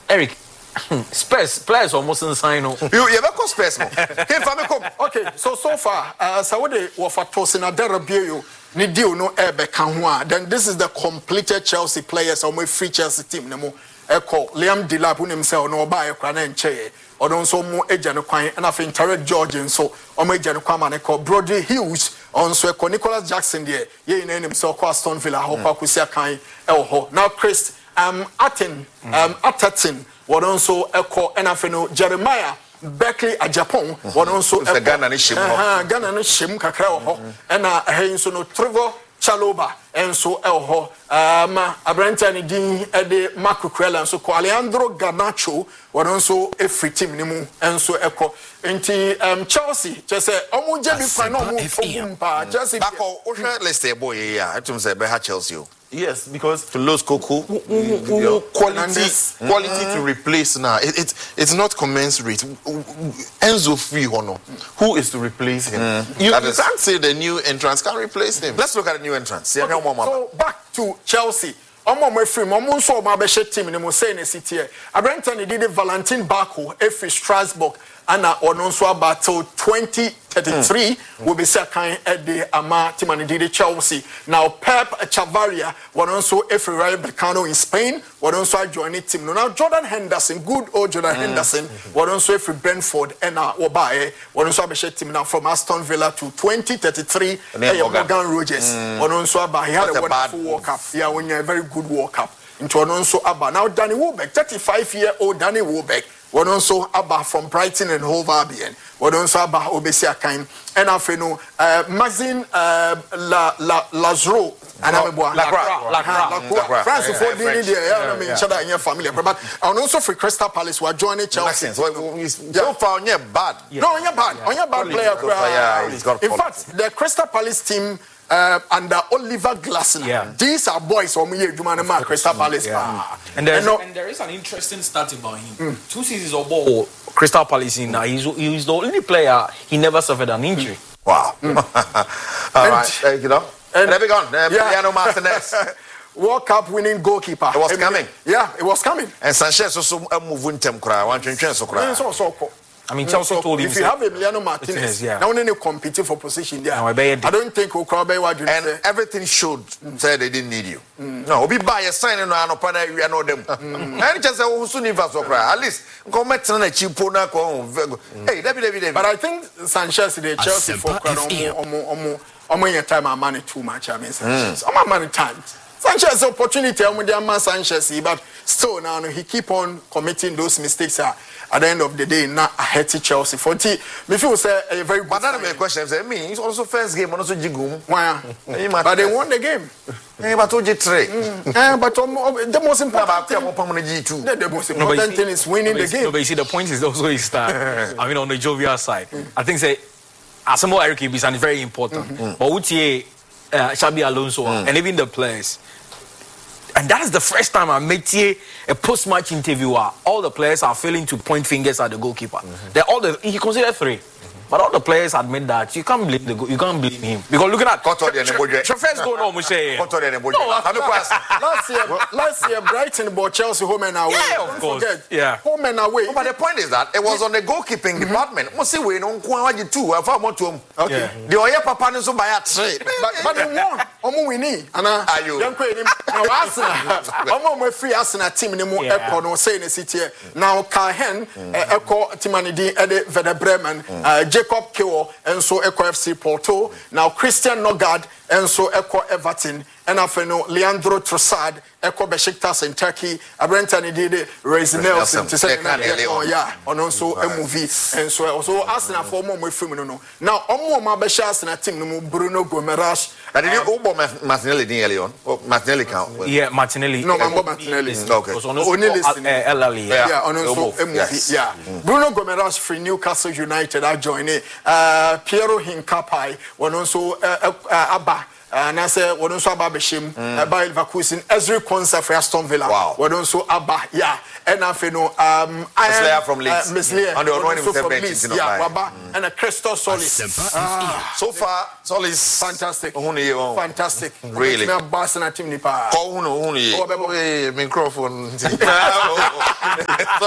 Eric, Spurs players almost inside. You ever call Spurs? Okay, so far, Saudi Wafatosina Derabio, Nidio no Ebe Kanwa. Then this is the completed Chelsea players on my free Chelsea team. Nemo Echo Liam Delap himself no buy a Cranen Che, or don't so more agent and I think Tarek George and so on my Janukama Echo Brody Hughes on so Nicholas Jackson there, ye in himself Aston Villa, Hopa Kusia Kai Elho. Now Chris Atherton, what also Echo Enafeno Jeremiah Berkeley at Japan, what also Ghana and Shim Kakao, and Henso no Trevor Chaloba, and so Elho, Abrantani Dean Ede Marco Crella, and so Leandro Garnacho, what also a free team Nimu, and so Echo into Chelsea, just say, Omo Jebi Fano, Chelsea, let's say, boy, yeah, I don't say Beha Chelsea. Yes, because to lose Coco, quality to replace now. It's not commensurate. Enzo Free Honor, who is to replace him? You can't say the new entrance can replace him. Let's look at the new entrance. Okay, so back to Chelsea. Omo free, omo so ma be team ni mo say na city here. Abrantani did Valentin Barco, F Strasbourg, and ono so about 2033 will be second at the Ama Timani did Chelsea. Now Pep Chavaria, one also F Rayo Vallecano in Spain, one also joined team. Now Jordan Henderson, good old Jordan Henderson, one also F Brentford and Obaye, one also be team now from Aston Villa to 2033. Morgan Rogers, one also he had a wonderful World Cup. Yeah, when you're a very good World Cup. Into one also Abba. Now Danny Welbeck, 35-year-old Danny Welbeck. One also Abba from Brighton and Hove Albion. One also Abba Obesia Kaim. And Afeno, Mazin Lazaro. And Lacroix. France for the in your family. But also for Crystal Palace, who are joining Chelsea. So far, on your bad. No, on your bad player. In fact, the Crystal Palace team. Under Oliver Glasner. These are boys from here, Jumanema, Crystal Palace. And there is an interesting stat about him. 2 seasons of ball, Crystal Palace, he's the only player, he never suffered an injury. Wow. All right, you know. And there we go. Emiliano Martinez. World Cup winning goalkeeper. It was coming. Yeah, it was coming. And Sanchez also moving them cry. I mean, Chelsea told him if you have Emiliano Martinez, now only competing for position there. I don't think and everything showed say they didn't need you. No, we buy a sign and no partner we know them. And just soon at least come at cheap. But I think Sanchez the Chelsea for time money too much. I mean, Sanchez, money time. Sanchez opportunity with the man Sanchez, but still now he keep on committing those mistakes. At the end of the day, not a healthy Chelsea. 40. Me feel say a very good. But that make question. Say me, it's also first game, also Jigum. Why? But they won the game. But OJ three. But the most important thing is winning the game. No, but you see, the point is also his start. I mean, on the jovial side, I think say Asamoah Eric is very important. But Utie, Xabi Alonso, and even the players. And that is the first time I met a post-match interviewer. All the players are failing to point fingers at the goalkeeper. He considered 3, but all the players admit that you can't blame you can't blame him because looking at first goal, no, last year Brighton bought Chelsea home and away. Yeah, of course. Home and away. But the point is that it was on the goalkeeping department. Must we don't want two. I found to him. Okay. The Oya Papa no buy a trade. But they won. Omo winning. Ana. Now Arsenal. Free Arsenal team ni mo Echo no say in city. Now Kahen Echo Timanidi Ede Werder Bremen Jacob Kewo and so Echo FC Porto. Now Christian Nogard and so Echo Everton. And after Leandro Trossard, Echo Besiktas in Turkey, Abrantani did Raising Nelson to say, on also a movie. And so also Arsenal for more film. Now, Mabeshas and a team, Bruno Gomes. And did you go Martinelli on? Martinelli count? Yeah, Martinelli. No, Martinelli. Okay. Only listening. Yeah, on also a movie. Yeah. Bruno Gomes for Newcastle United, I joined it. Piero Hincapié, one also Abba. And I say, we don't so Abba Beshim, Bayer Leverkusen, Ezri Konsa for Aston Villa. Wow. We don't so Abba, yeah. And I know, Meslier from Leeds. Meslier. And they were knowing him from Leeds. Yeah, Abba. And a Christos Solis. So far, Solis. Fantastic. Fantastic. Really. Barcelona team nipa. Microphone.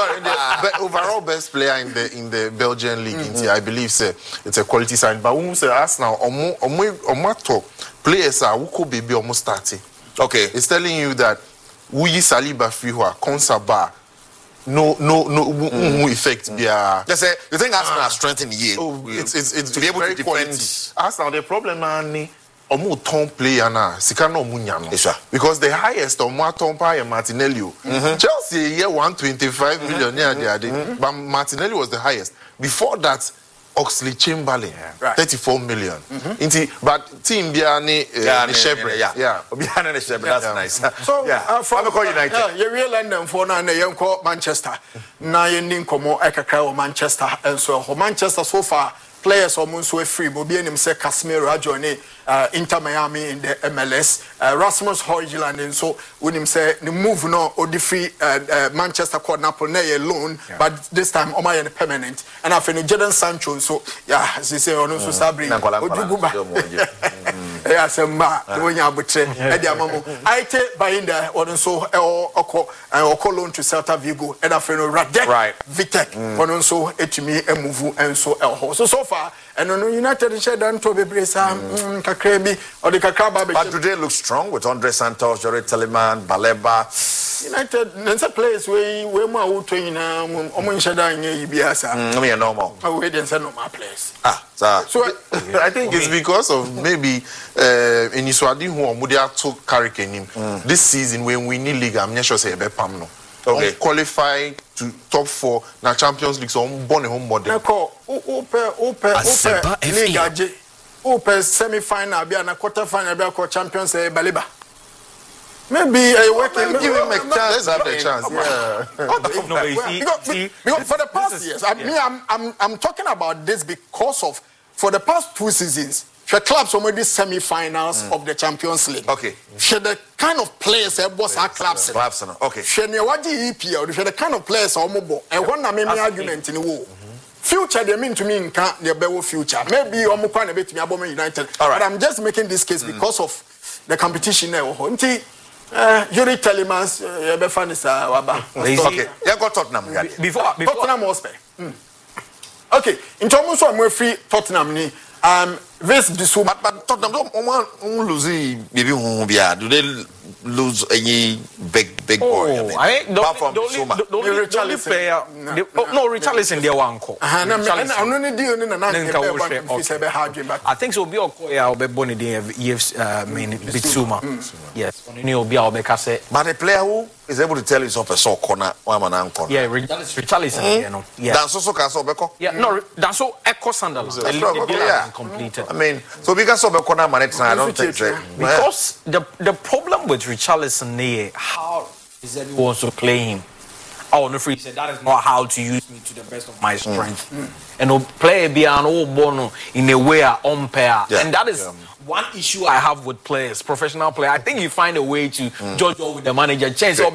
sorry. Overall best player in the Belgian league. I believe it's a quality sign. But when we say Arsenal, omo players are who could be almost starting. Okay, it's telling you that we Saliba Fiwa, Konsaba, no effect. Yeah, you think Arsenal are strengthened here? It's to be able to defend. Arsenal, the problem is omo ton player na sika no munya no, because the highest omo ton player Martinelli. Chelsea here 125 million there, but Martinelli was the highest. Before that, Oxley Chamberlain 34 million. But team Biani Shebre, that's nice. So from United, you real London for now, you call Manchester. Now you need come Ekaka Manchester, and so Manchester so far. Players almost were free. But being himself, Casemiro joining Inter Miami in the MLS. Rasmus Højlund and so when him say the move no or the free Manchester called Napoli loan, but this time Omar permanent. And I finished Jadon Sancho. So as they say, on also Sabri. Yeah, some when you have I take by in there or so or loan to Celta Vigo and I finished Radek Vitek. On also me a move and so far, and on United said and Toby Bresa, Kakrebi, or the Kakaba. But today looks strong with Andre Santos, Jore Telemann, Baleba. United, there's a place where more train, Omunshada in Ibiasa. Normal. I wait and say no more place. So I think it's because of maybe in Iswadi who Mudia took Karikenim this season when we need league. I'm not sure say Bepam no. Okay. Qualify to top 4 na Champions League so born a home model. Ope semi-final be na quarter final be ko Champions Baleba. Maybe I work give him a chance. Let's have the chance. Because for the past years, I'm talking about this because of for the past 2 seasons. The clubs already semi-finals of the Champions League. Okay. She the kind of players boss our clubs. Okay. She newaji EPL. She the kind of players omobo. And one na me argument in the war. Future they mean to me in can't the better future. Maybe omo kwa na bet me abome United. But I'm just making this case because of the competition now. Until Jure Telemans be fanisa waba. Okay. You got Tottenham guy. Before Tottenham Hotspur. Okay. In terms of more free Tottenham ni this but Tottenham don't lose maybe do they lose any big boy? I mean, the only player. No, Richarlison there one call. I think so. Be okay. Be born in the Bitsuma. Yes. But a player who is able to tell himself a so corner, yeah, Richarlison. You know. Yeah. That's also Beko. Yeah. No, that's so Echo Sunderland. Completed. I mean, so because of corner man, I don't think so. Because the problem with Richarlison there, how is everyone to play him? Oh, no, free said that is not how to use me to the best of my strength. And play be an old bono in a way umpire. Yeah. And that is one issue I have with players, professional players. I think you find a way to judge with the manager. Change out.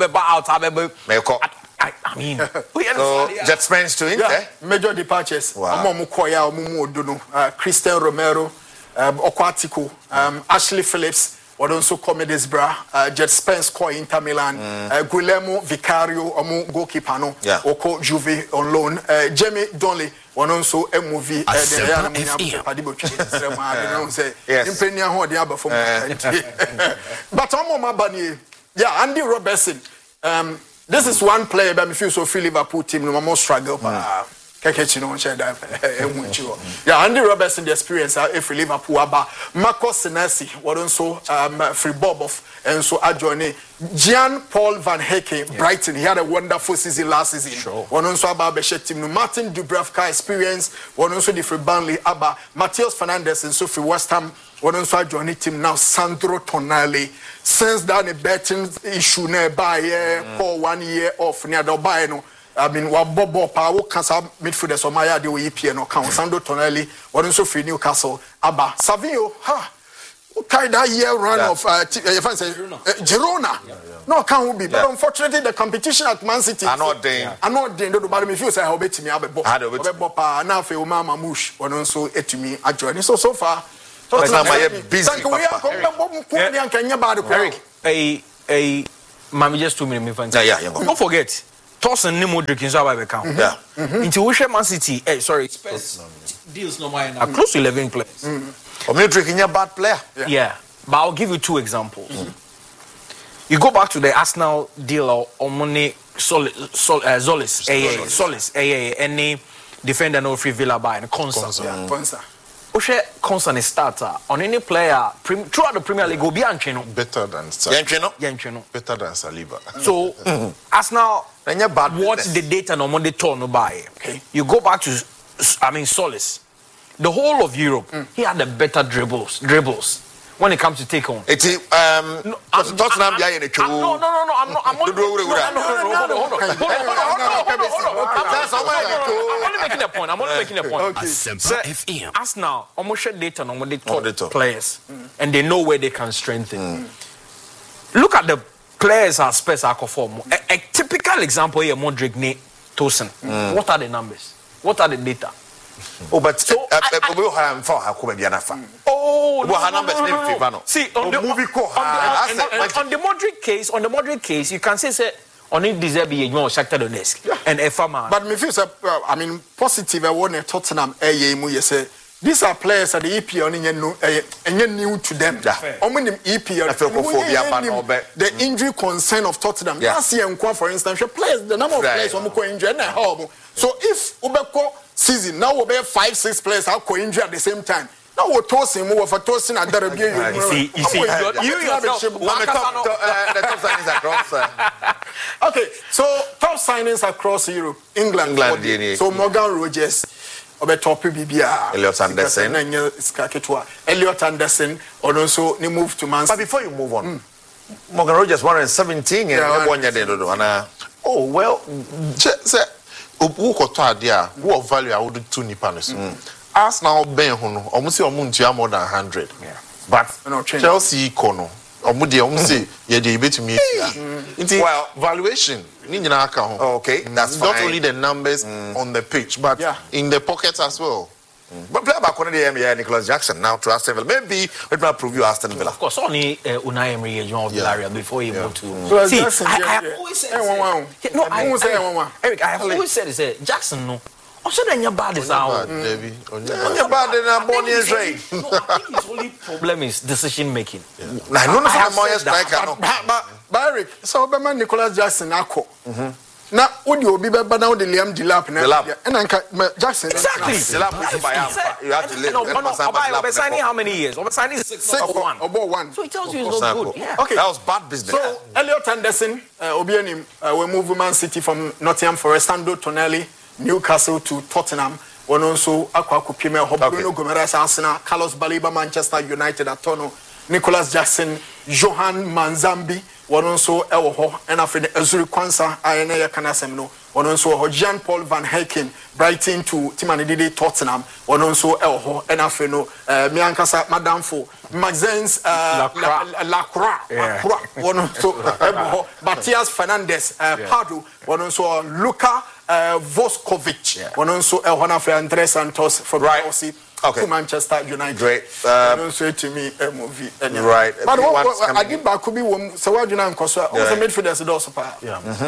I mean, so Jet Spence to him. Major departures. Christian Romero, Okwatiko, Ashley Phillips. What also comedies bra Jet Spence call Inter Milan, Guillermo Vicario goalkeeper no, Oko Juve on loan, Jamie Donnelly one also a movie but Andy Robertson, this is one player but me feel so feel Liverpool team no more struggle Andy Robertson the experience if Liverpool aba Marcos Senesi what also free Bob off and so adjoining Jean Paul Van Hecken Brighton, he had a wonderful season last season. One also about team Martin Dubravka experience one also the free Burnley aba Matheus Fernandes and so free West Ham one also joining team now Sandro Tonali since that a betting issue nearby for 1 year off near the buy no I mean, what Bobo Power cancer midfielders or Maya de EPN no count Sandro Tonelli, or also free Newcastle, Abba, Savio, carried that year run of Girona. No, can't be. But unfortunately, the competition at Man City. I'm not doing the bottom if you say, I'll bet me, I'll bet Bopa, now for Mama Mush, or also to me, I join. So far, busy. Eric, Mami, just 2 minutes. Don't forget. Tosin ni Modric in South Africa. Yeah. Into Usher Man City. Spurs deals no more close to 11 players. Modric is a bad player. Yeah. But I'll give you 2 examples. You go back to the Arsenal deal or money Zolis, any defender no free Villa by and Konsa. Oshe Konsa is starter on any player throughout the Premier League. Go be Anchino. Better than Yanchino. Better than Saliba. So Arsenal watch the data no Monday turn no buy. Okay. You go back to Solis. The whole of Europe, he had the better dribbles when it comes to take on. It's Tottenham behind the No, I'm only making a point. I'm only making a point. Okay. Arsenal almost share data on what they top players, and they know where they can strengthen. Look at the players as Spurs are perform. A typical example here, Modric, Tosin. What are the numbers? What are the data? Oh, but So, we have for see on the Modric case, you can say on it deserve be more Shakhtar Donetsk and Efama. But me feel positive. I want Tottenham. You say these are players at the EPL and new to them. EPL. The injury concern of Tottenham. Last year, for instance, players the number of players injured. So if Ubeko season now we have 5-6 players are injured at the same time. Now we're tossing more for tossing at the review. You see, you yourself. The top signings across. Okay, so top signings across Europe, England. So Morgan Rogers, top BBR, Elliot Anderson, or also he moved to Man City. But before you move on, Morgan Rogers 117 Oh well, who value I would 2 nipanos. Arsenal Ben Hono, almost more than 100. But Chelsea Kono, almost yeah, they bet me. Well, valuation. Okay, that's not fine. only the numbers on the pitch, but in the pockets as well. But play back on the Nicholas Jackson now to Aston Villa. Maybe it might prove you Aston Villa. Of course, only Unai Emery of Villarreal before he moved to. See, I have always said. Eric, I have always said, Jackson, no. Also, then you're bad as our. You're bad in a Bonnie and Ray. I think his only problem is decision making. I don't know how much striker. But Eric, so Nicholas Jackson, now, would you be better now the Liam Delap and Jackson? Exactly. You have to live. Signing how many years? Signing 6 or 1. So it tells you it's not good. Yeah. Okay. That was bad business. So, Elliot Anderson, Obianim, we move Man City from Nottingham Forest, Ando Tonelli, Newcastle to Tottenham. One also Aquaco Pime, Bruno Gomes, Arsenal, Carlos Baliba, Manchester United, Atono, Nicholas Jackson, Johan Manzambi. One also Elho and after the Azuri Kwanza Ayanaya Kanasemno. One also Jean Paul Van Heeken, Brighton to Timanidi Tottenham. One also Elho and after no Miankasa Madame Fo, Maxence Lacroix. One also Matias Fernandez, Padu. One also Luka Voskovic. One also Elhona Andres Santos from Chelsea. To Manchester United. Great. Don't say to me a movie. Right. But I give back could be so what you know because also midfielders also power.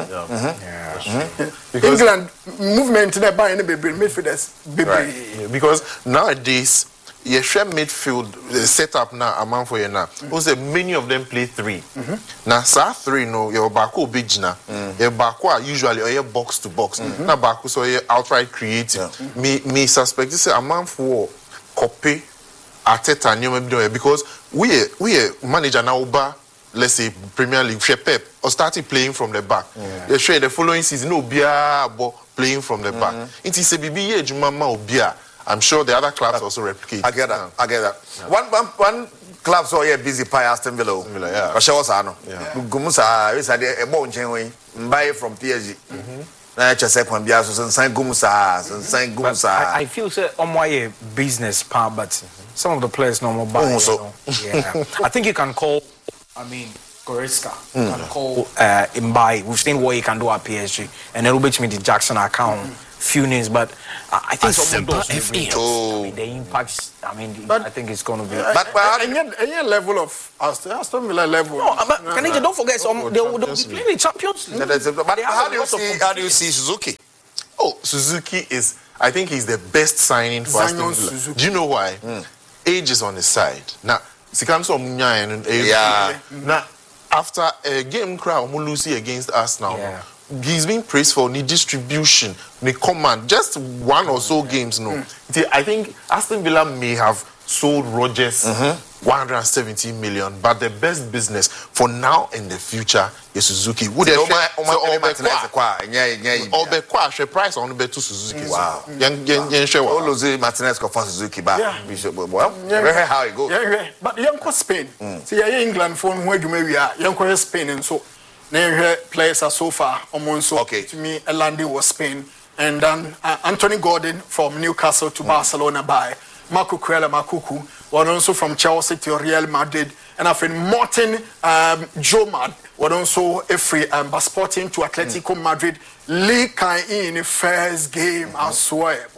England movement in the buy any baby midfielders baby. Because nowadays you share midfield set up now among for you now. Also many of them play 3. Now sa 3 no your backo big na. Your backo usually or your box to box. Now backo so you outright creative. Me suspect this among for copy Arteta new because we manager now over let's say Premier League Pep or started playing from the back. You sure the following season no bia playing from the back. It is a BBA Jumama Obia. I'm sure the other clubs also replicate. I get that. One club so here busy pie Aston Villa. Yeah. Kashawasano. Gumusa is a bon chain buy from PSG. I feel so on my business part, but some of the players no more buy. I think you can call. Goretzka. You can call Mbaye. We've seen what he can do at PSG, and it'll be to me the Jackson account. few names, but I think Asempa some of those the impacts. I mean, I think it's going to be. But any level of Aston Villa level. No, but don't forget, they will be playing in Champions League. But how do you see Suzuki? Oh, Suzuki is. I think he's the best signing for Aston Villa. Suzuki. Do you know why? Age is on his side. Now, now after a game crowd Mulusi against Arsenal, he's being praised for the distribution, the command. Just one or so games, I think Aston Villa may have sold Rodgers 170 million, but the best business for now and the future is Suzuki. Would the price on the to Suzuki? Wow. Martinez for Suzuki back. Well, how it goes. But young Spain. See, England for where you may be at. Young Spain and so players are so far almost to me. Elandi was Spain, and then Anthony Gordon from Newcastle to Barcelona by Marco Cuella Makuku, one also from Chelsea to Real Madrid, and I think Martin Jomad, one also a free Sporting to Atletico Madrid. Lee Kain in the first game, I swear.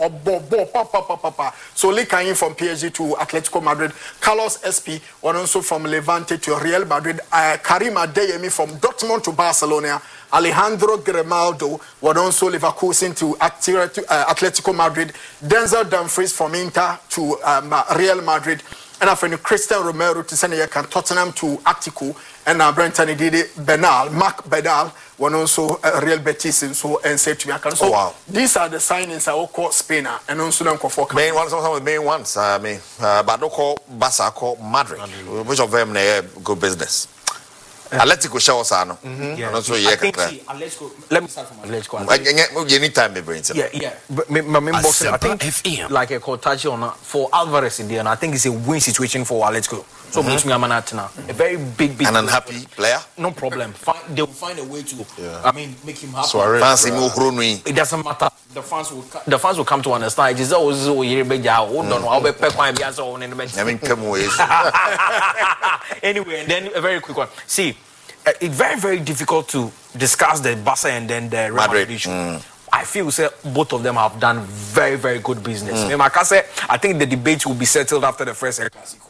So Lee Kain from PSG to Atletico Madrid. Carlos SP, one also from Levante to Real Madrid. Karim Adeyemi from Dortmund to Barcelona. Alejandro Grimaldo, one also Leverkusen to Atletico Madrid. Denzel Dumfries from Inter to Real Madrid. And I think Christian Romero to Senegal, Tottenham to Attico, and Brenton Didi Benal, Mark Bedal, one also Real Betis, and so and say to me, so these are the signings I will call Spain and also don't call for main ones. Some of the main ones. But don't call Barca, call Madrid. Which of them they good business? Atletico show us, no. I think Atletico. Let me start from Atletico. Anytime they bring it. Yeah. But my box, I think like a touch on for Alvarez in there, and I think it's a win situation for Atletico. So a very big an unhappy player. No problem. They will find a way to. I mean, make him happy. It doesn't matter. The fans will come to understand. It is always anyway, and then a very quick one. See, it's very, very difficult to discuss the Barca and then the Real Madrid issue. I feel both of them have done very, very good business. I think the debate will be settled after the first El Clasico.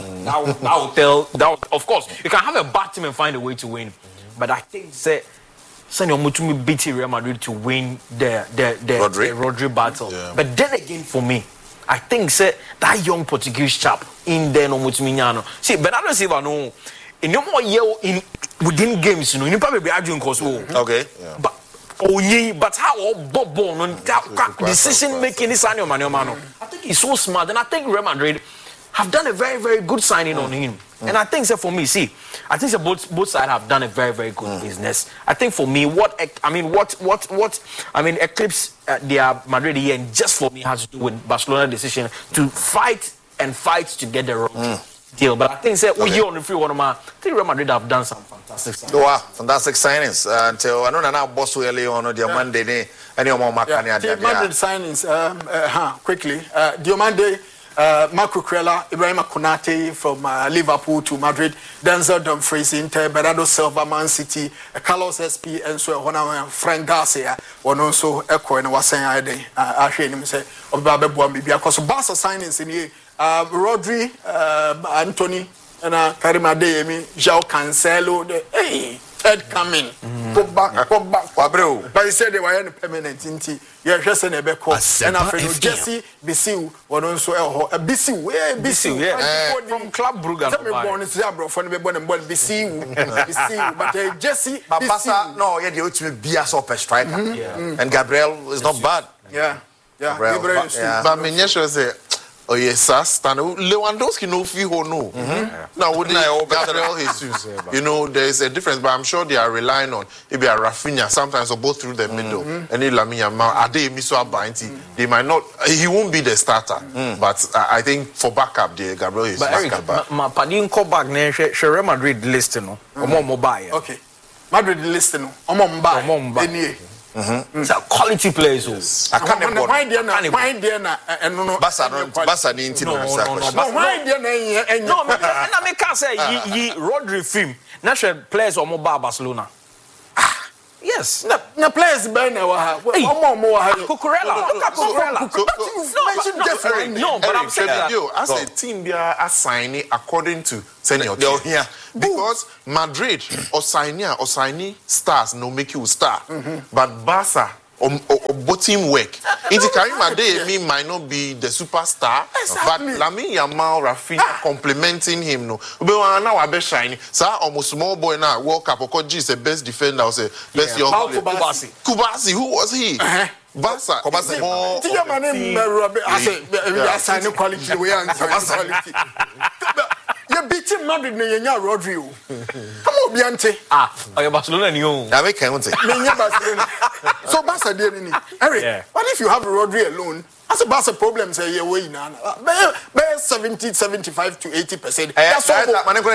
Of course, you can have a bad team and find a way to win. But I think Senor Mutumi beat Real Madrid to win the Rodri battle. Yeah. But then again, for me, I think that young Portuguese chap in there no Mutumi. See, but I don't see if know in no more year within games, you probably be arguing cause okay. Yeah. But how decision making is on I think he's so smart, and I think Real Madrid have done a very, very good signing on him. And I think for me, I think both sides have done a very, very good business. I think for me, Eclipse their Madrid here, and just for me has to do with Barcelona decision to fight to get the wrong deal. But I think we on the free one, I think Real Madrid have done some fantastic signings. Wow, fantastic signings. Until I know now, boss early on Diomande, any more Madrid signings. Quickly, Diomande. Marco Cuella, Ibrahim Konate from Liverpool to Madrid, Denzel Dumfries, Inter, Bernardo Silva, Man City, Carlos SP, and so on. Frank Garcia, one also echo and was saying, I hear him say, because Barca signings in here, Rodri, Anthony, and Karim Adeyemi, João Cancelo, third coming. Go back. But he said they were in permanent. Yeah, just in a back. And after Jesse Bisiu, one also Bisiu, from Club Brugge. But Jesse, Basa, no, yeah, the ultimate Bias up a striker, and Gabriel is not bad. Yeah. Gabriel. But Menyesho say. Oh yes, Stan. Lewandowski no fee no. Now would Gabriel Jesus? There's a difference, but I'm sure they are relying on maybe a Rafinha sometimes or both through the middle. And Lamine Yamal, Ade Miso Abanti. They might not. He won't be the starter, but I think for backup, the Gabriel is backup. But my padin call back ne Real Madrid list no. Omo mobile. Okay. Madrid list no. Omo mobile. It's a quality players. I can't remember. Why there na Barca ni ntino. No, why there na no, and I make say Rodri film. National players or mobile Barcelona. Yes. Na players be na wa ha. More ha. Cucurella. Look at Cucurella. But I'm saying that. As a team, they are assigning according to senior. Because Madrid or signing stars no make you star. But Barca or team work. Into Karim Adeyemi might not be the superstar, but Lamine Yamal, Rafinha complementing him. No, but now I be shining. So almost small boy now World Cup. Okoji is the best defender. I say best young player. Kubasi, who was he? Barca. Kubasi. Tiya mane I say we assign quality the way and quality. You beat Madrid na yenya Rodrigo. Come on, Biante. Barcelona ni o. I make count. Barcelona. So Barca dey ni. Eric, what if you have Rodrigo alone? As a Barca problem say you way na. 70, 75 to 80%. That's all.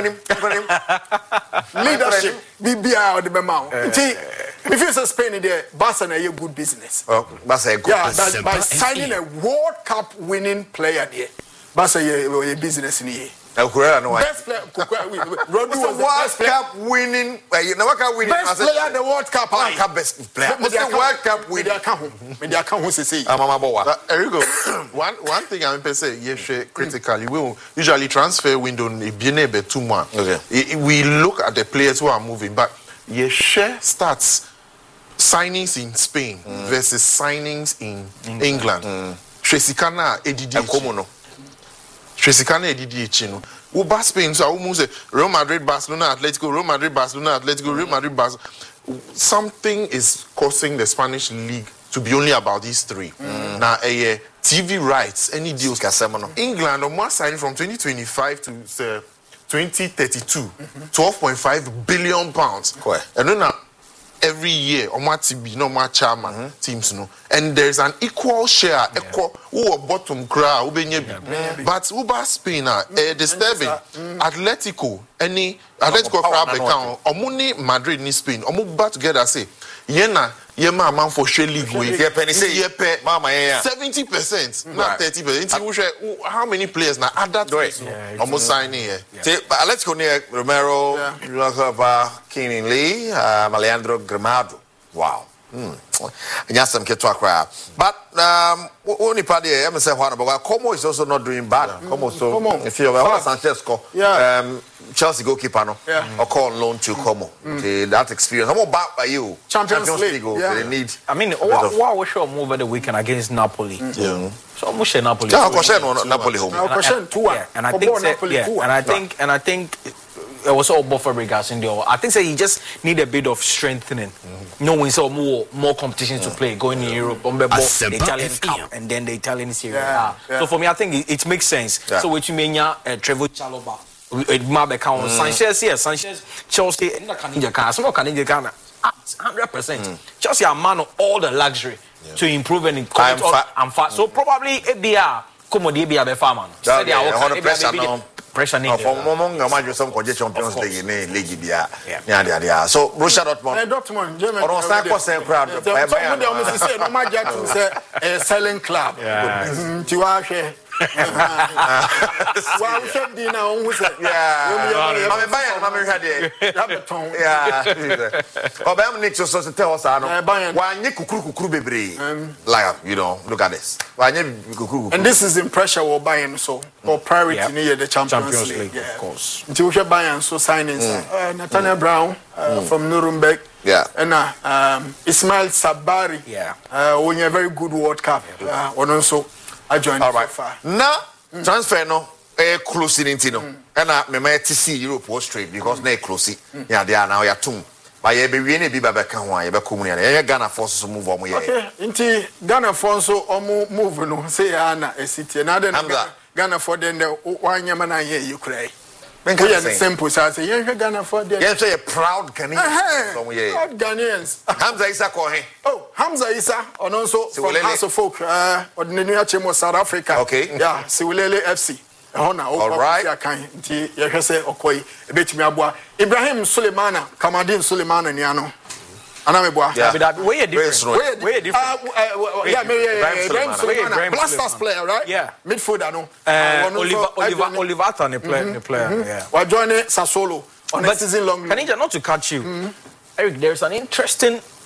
Leadership. BBI or the Bemau. If you say Spain there, Barca na a good business. Oh, Barca a good business. By signing a World Cup winning player there, Barca a business in here. Best player, Rodri was the best player. Cup winning. World Cup winning. Best player, the World Cup. Best player. World Cup winning. Media can't say. Erigo, one thing I'm going to say, yes, critically, we will usually transfer window bien 2 months. Okay. We look at the players who are moving, but yes, starts signings in Spain versus signings in England. Shesikana Edidi. Tresikana EDDH, no. Uba Spain, so I almost say Real Madrid, Barcelona, Atletico, Real Madrid, Barcelona, Atletico, Real Madrid, Barcelona. Something is causing the Spanish league to be only about these three. Now, TV rights, any deals. England, on one side from 2025 to 2032, 12.5 billion pounds. And then every year, on my TV, no more chairman teams, no, and there's an equal share, equal who bottom crowd, but Uber Spain, disturbing Atletico, Atletico crowd account, Omuni Madrid ni Spain, Omuba together say, Yena, Yema man for share league with 70%, not 30%. How many players now? Add that almost signing here. Let's go near Romero, Keenan Lee, Alejandro Gramado. Wow. Yes, some kid talk crap. But only party I'm saying one about Como is also not doing bad. Como so if you have Sanchez Chelsea goalkeeper no or call on loan to Como. That experience. How about by you? Champions League. They need. I mean, what was your move over the weekend against Napoli? So almost Napoli. Napoli home. And I think it was all Bob Fabregas in there. I think that he just need a bit of strengthening. Knowing so more competitions to play, going in Europe, the Italian Cup, and then the Italian Serie A. So for me, I think it makes sense. So what you mean, Trevor Chalobah, Sanchez, yes, Sanchez, Chelsea, and the Canadian 100%. Chelsea are man of all the luxury to improve and fast. So probably ABR, come on, ABR farmer. Pressure needed. For moment, I might do some Champions League in League. Yeah. So, Borussia Dortmund. Germany. Or 5% crowd. Somebody almost said, no, my Jack is a selling club. Well, we should be now. I'm Nick so tell us, why Kukuru baby? Like, you know, look at this. And this is in pressure or buying so or priority near the Champions League, of course. Until we buying so signing Nathaniel Brown from Nuremberg. And Ismail Sabari. When you're a very good World Cup. And also I joined so far. Now transfer no close in Intino. And I may see Europe was straight because they close. Yeah, they are now your tomb. But you be really be back and why you be coming here. Ghana forces to move on. Okay, into Ghana forces to move no. Say Anna a city. Now then Ghana for then the one Yamana here you cry. We are the simple. So I say you're Ghana for them. Yes, a proud Ghanaian. Proud Ghanaians. Hamza Issa Kohe. Oh, Hamza Issa, and also from House of Folk, or the New Chemo South Africa. Okay. Yeah, Siwilele FC. All right. I can't. You say Okoi. A bit me abwa. Ibrahim Suleimana, Kamadin Suleimana Niano. Anameboa. Yeah. Where different? Ibrahim Suleimana, Blasters player, right? Yeah. Midfielder, no. Oliver Aton, the player. Yeah. We're joining Sassuolo on a season long. Can I not to catch you? Eric, there's an interesting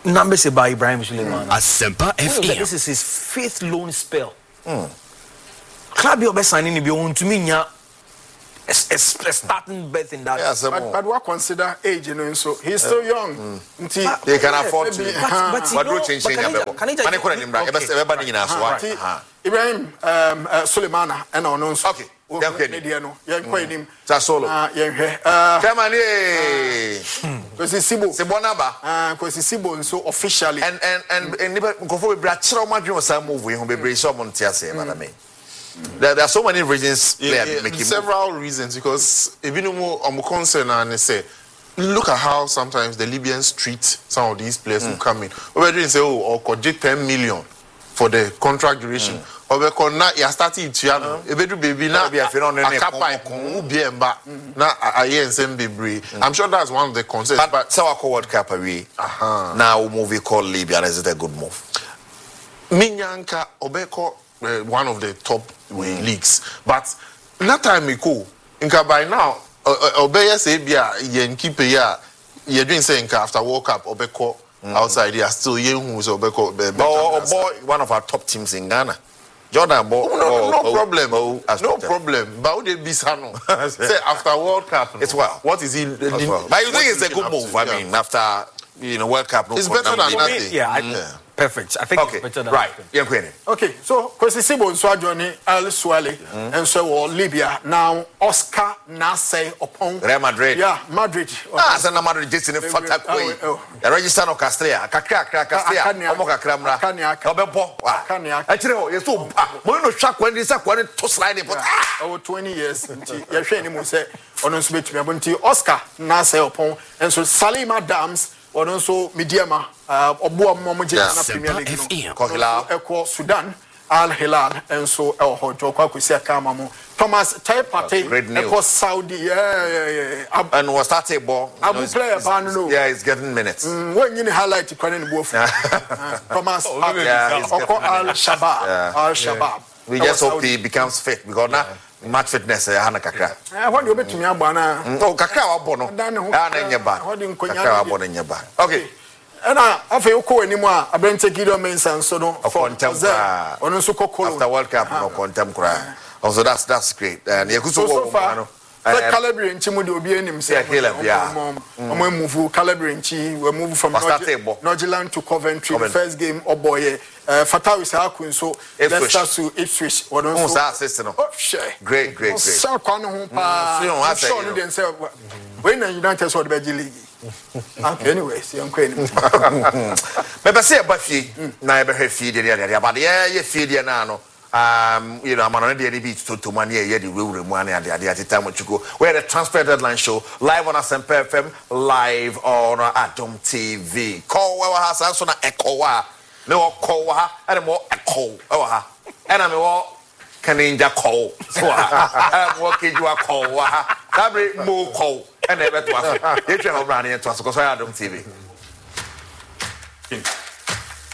numbers about Ibrahim Suleiman. Asempa FM. This is his 5th loan spell. Club you're signing be on to me a starting berth in that. Yes, but what consider age, you know, so he's still young. They can afford to. But do change Ibrahim Suleimana and our nose. Okay. That's solo. Come on, because it's Sibo. Sibonaba. Because it's Sibo, so officially. And go for a bratcher, my dream was some movie, who be brave someone Tiase, madame. There are so many reasons. Several reasons, because if you know I'm concerned and say, look at how sometimes the Libyans treat some of these players who come in. Over there say, oh, or 10 million for the contract duration. Over now you are starting to baby now I'm sure that's one of the concerns. But so World Cup away. Now a movie called Libya, is it a good move? Minyanka Obeko one of the top leagues, but that time we go. Inka by now, Obeya say yen keep ya. You're doing saying after World Cup Obeko outside. They are still young who's Obeko. Boy, one of our top teams in Ghana. Jordan, no problem. No problem. But they be Sano. Say after World Cup, it's well. What is he? But you think it's a good move? I mean, after World Cup, it's better than nothing. Yeah. Perfect. I think okay. It's better than right. Okay, so because Sibo so Johnny Al Suale and so Libya now Oscar Nasei upon Real Madrid. Yeah, Madrid. So na Madrid just in fata koi. The register no Castilla. Castilla. Omo kakramra. Obebo. Achire you so mo no hwa kwani sa kwani to slide but over 20 years nti ye hwe ni mo say ono so betumi abonti Oscar Nasei upon and so Salima Dams or also Mediama, Obuam Momoja, Premier League, Kohila, Sudan, Al Hilal, and so El Hojo, Kwakusia Kamamo, Thomas Taipate, Eko Saudi, and was that a ball? Abu player, yeah, it's getting minutes. When you highlight the Korean Wolf, Thomas Al Shabab. We just hope he becomes fit because now. Match fitness, Hana Kakra. What do you bet to me about? Oh, Kakra, Bono. Okay. And I feel cool anymore. I bring take it on Mensa and so on. After World Cup, no contemporary. Also, that's great. And so far, Calabria and Chimudo be in himself. We move Calabria, we move from Nordjylland to Coventry. The first game, oh boy, Fatawi Sakun, so let's start to Ipswich. Great. So, when the United States of League. Anyway, see, I'm quitting. But say about fee, never have feed the but yeah, you feed the nano. I'm on the beach to money, yeah, the real money at the time what you go. We're the transfer deadline show live on Asempa FM, live on Atom TV. Call where has answer echo. No call and more echo. And I'm all Kaninja call. So I'm walking you a call. Every more call and never to us. You try to run into us because I Atom TV.